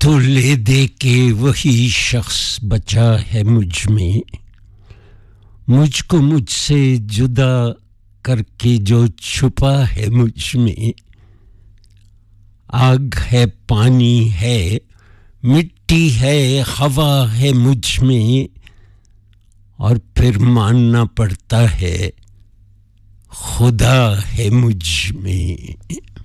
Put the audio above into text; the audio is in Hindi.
तो ले दे के वही शख्स बचा है मुझ में, मुझको मुझसे जुदा करके जो छुपा है मुझ में। आग है, पानी है, मिट्टी है, हवा है मुझ में, और फिर मानना पड़ता है खुदा है मुझ में।